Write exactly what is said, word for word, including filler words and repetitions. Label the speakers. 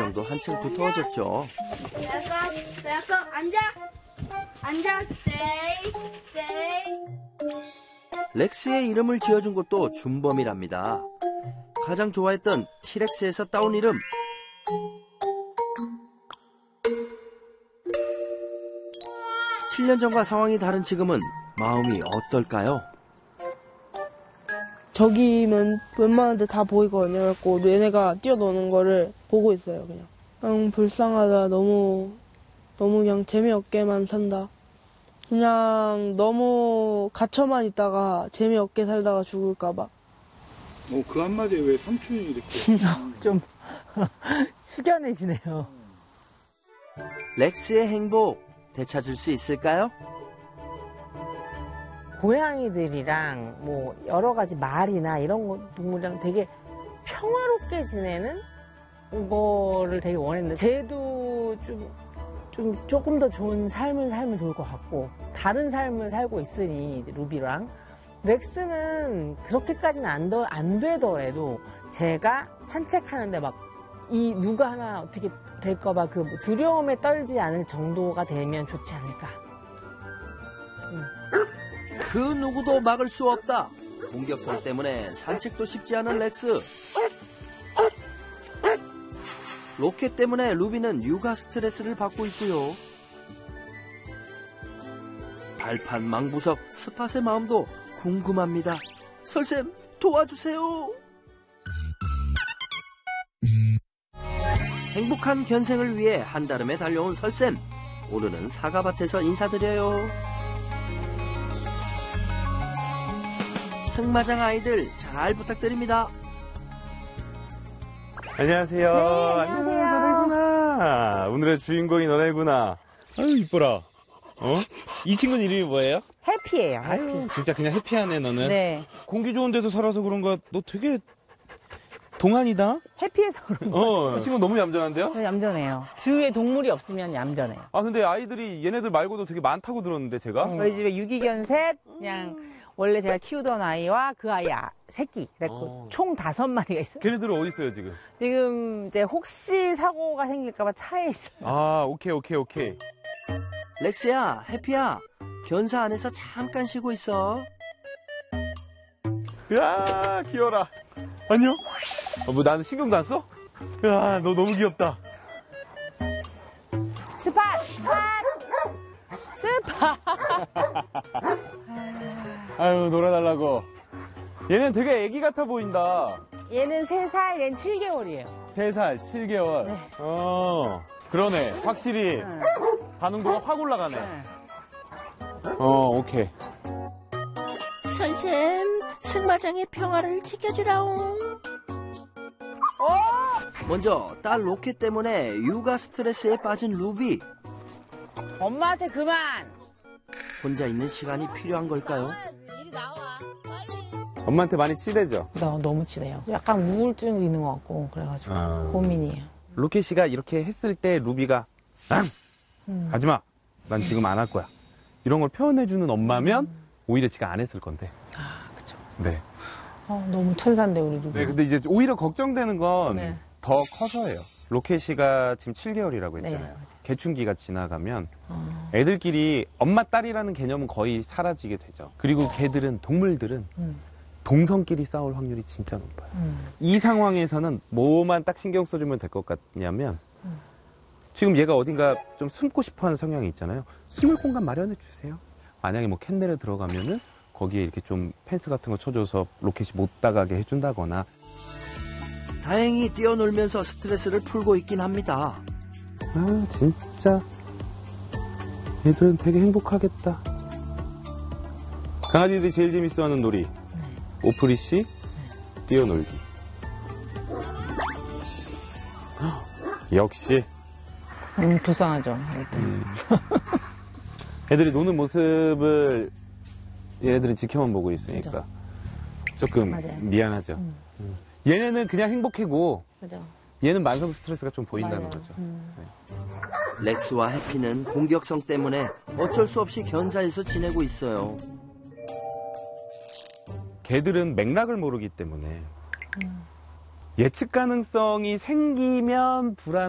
Speaker 1: 감정도 한층 두터워졌죠.
Speaker 2: 약간, 약간 앉아, 앉아, stay, stay.
Speaker 1: 렉스의 이름을 지어준 것도 준범이랍니다. 가장 좋아했던 티렉스에서 따온 이름. 칠 년 전과 상황이 다른 지금은 마음이 어떨까요?
Speaker 3: 저기면 웬만한 데 다 보이거든요. 그래갖고 얘네가 뛰어노는 거를 보고 있어요, 그냥. 그냥 불쌍하다. 너무, 너무 그냥 재미없게만 산다. 그냥 너무 갇혀만 있다가 재미없게 살다가 죽을까봐.
Speaker 4: 어, 그 한마디에 왜 삼촌이 이렇게.
Speaker 5: 좀 숙연해지네요.
Speaker 1: 렉스의 행복 되찾을 수 있을까요?
Speaker 5: 고양이들이랑 뭐 여러 가지 말이나 이런 거 동물이랑 되게 평화롭게 지내는 거를 되게 원했는데 쟤도 좀, 좀 조금 더 좋은 삶을 살면 좋을 것 같고 다른 삶을 살고 있으니 이제 루비랑 렉스는 그렇게까지는 안, 더, 안 되더라도 제가 산책하는데 막 이 누가 하나 어떻게 될까봐 그 두려움에 떨지 않을 정도가 되면 좋지 않을까. 음.
Speaker 1: 그 누구도 막을 수 없다. 공격성 때문에 산책도 쉽지 않은 렉스. 로켓 때문에 루비는 육아 스트레스를 받고 있고요. 발판 망부석 스팟의 마음도 궁금합니다. 설쌤 도와주세요. 행복한 견생을 위해 한달음에 달려온 설쌤. 오늘은 사과밭에서 인사드려요. 승마장 아이들 잘 부탁드립니다.
Speaker 6: 안녕하세요.
Speaker 5: 네, 안녕하세요.
Speaker 6: 안녕, 너네구나. 오늘의 주인공이 너네구나. 아유, 이뻐라. 어? 이 친구는 이름이 뭐예요?
Speaker 5: 해피예요. 해피.
Speaker 6: 아유, 진짜 그냥 해피하네, 너는.
Speaker 5: 네.
Speaker 6: 공기 좋은 데서 살아서 그런가, 너 되게 동안이다?
Speaker 5: 해피해서 그런 거.
Speaker 6: 어, 이 친구 너무 얌전한데요?
Speaker 5: 얌전해요. 주위에 동물이 없으면 얌전해요.
Speaker 6: 아, 근데 아이들이 얘네들 말고도 되게 많다고 들었는데, 제가?
Speaker 5: 네. 저희 집에 유기견 셋, 그냥 원래 제가 키우던 아이와 그 아이 아, 새끼, 그래고
Speaker 6: 어.
Speaker 5: 총 다섯 마리가 있어요.
Speaker 6: 걔네들은 어디 있어요, 지금?
Speaker 5: 지금 이제 혹시 사고가 생길까봐 차에 있어요.
Speaker 6: 아, 오케이, 오케이, 오케이.
Speaker 1: 렉스야, 해피야, 견사 안에서 잠깐 쉬고 있어.
Speaker 6: 야, 귀여라. 안녕? 어, 뭐 나는 신경도 안 써? 야, 너 너무 귀엽다.
Speaker 5: 스팟! 스팟! 스팟!
Speaker 6: 아유, 놀아달라고. 얘는 되게 애기 같아 보인다.
Speaker 5: 얘는 세 살, 얘는 칠 개월이에요.
Speaker 6: 세 살, 칠 개월.
Speaker 5: 네.
Speaker 6: 어, 그러네. 확실히
Speaker 5: 응.
Speaker 6: 반응도가 확 올라가네.
Speaker 5: 응.
Speaker 6: 어, 오케이.
Speaker 1: 설쌤, 승마장의 평화를 지켜주라옹. 먼저 딸 로켓 때문에 육아 스트레스에 빠진 루비.
Speaker 5: 엄마한테 그만!
Speaker 1: 혼자 있는 시간이 필요한 걸까요?
Speaker 5: 이리 나와. 빨리.
Speaker 6: 엄마한테 많이 치대죠?
Speaker 5: 나 너무 치네요. 약간 우울증 있는 것 같고, 그래가지고
Speaker 6: 아.
Speaker 5: 고민이에요.
Speaker 6: 로켓이가 이렇게 했을 때 루비가 앙!
Speaker 5: 음.
Speaker 6: 하지마! 난 지금 안 할 거야. 이런 걸 표현해주는 엄마면 오히려 지가 안 했을 건데.
Speaker 5: 아, 그쵸.
Speaker 6: 네.
Speaker 5: 어, 너무 천사인데, 우리 루비.
Speaker 6: 네, 근데 이제 오히려 걱정되는 건
Speaker 5: 네.
Speaker 6: 더 커서예요. 로켓이가 지금 칠 개월이라고
Speaker 5: 네,
Speaker 6: 했잖아요.
Speaker 5: 맞아요.
Speaker 6: 개춘기가 지나가면
Speaker 5: 어.
Speaker 6: 애들끼리 엄마 딸이라는 개념은 거의 사라지게 되죠. 그리고 개들은 동물들은
Speaker 5: 음.
Speaker 6: 동성끼리 싸울 확률이 진짜 높아요.
Speaker 5: 음.
Speaker 6: 이 상황에서는 뭐만 딱 신경 써주면 될 것 같냐면
Speaker 5: 음.
Speaker 6: 지금 얘가 어딘가 좀 숨고 싶어하는 성향이 있잖아요. 숨을 공간 마련해 주세요. 만약에 뭐 캔넬에 들어가면은 거기에 이렇게 좀 펜스 같은 거 쳐줘서 로켓이 못 나가게 해준다거나.
Speaker 1: 다행히 뛰어놀면서 스트레스를 풀고 있긴 합니다.
Speaker 6: 아, 진짜 얘들은 되게 행복하겠다. 강아지들이 제일 재밌어하는 놀이. 오프리시, 뛰어놀기. 역시
Speaker 5: 음, 불쌍하죠. 일단.
Speaker 6: 음. 애들이 노는 모습을 얘네들은 지켜만 보고 있으니까
Speaker 5: 그죠.
Speaker 6: 조금
Speaker 5: 맞아요.
Speaker 6: 미안하죠.
Speaker 5: 음.
Speaker 6: 음. 얘네는 그냥 행복해고
Speaker 5: 그죠.
Speaker 6: 얘는 만성 스트레스가 좀 보인다는
Speaker 5: 맞아요.
Speaker 6: 거죠.
Speaker 5: 음.
Speaker 1: 렉스와 해피는 공격성 때문에 어쩔 수 없이 견사에서 지내고 있어요.
Speaker 6: 개들은 맥락을 모르기 때문에 예측 가능성이 생기면 불안